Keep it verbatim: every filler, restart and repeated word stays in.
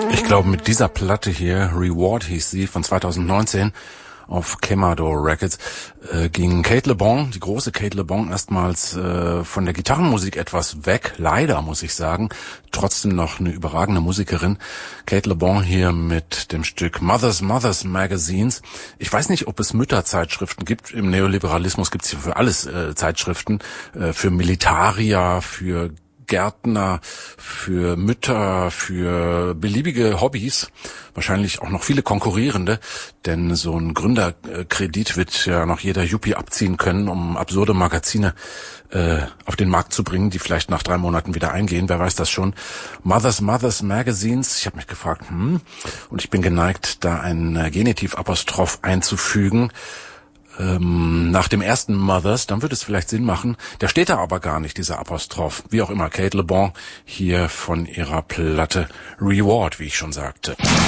Ich glaube, mit dieser Platte hier, Reward hieß sie, von zweitausendneunzehn auf Kemador Records, äh, ging Kate Le Bon, die große Kate Le Bon, erstmals äh, von der Gitarrenmusik etwas weg. Leider, muss ich sagen. Trotzdem noch eine überragende Musikerin. Kate Le Bon hier mit dem Stück Mothers Mothers Magazines. Ich weiß nicht, ob es Mütterzeitschriften gibt. Im Neoliberalismus gibt es hier für alles äh, Zeitschriften. Äh, für Militarier, für Gärtner, für Mütter, für beliebige Hobbys, wahrscheinlich auch noch viele konkurrierende, denn so ein Gründerkredit wird ja noch jeder Yuppie abziehen können, um absurde Magazine äh, auf den Markt zu bringen, die vielleicht nach drei Monaten wieder eingehen, wer weiß das schon. Mothers Mothers Magazines, ich habe mich gefragt, hm, und ich bin geneigt, da ein Genitivapostroph einzufügen, nach dem ersten Mothers, dann würde es vielleicht Sinn machen. Der steht da aber gar nicht, dieser Apostroph. Wie auch immer, Kate Le Bon hier von ihrer Platte Reward, wie ich schon sagte.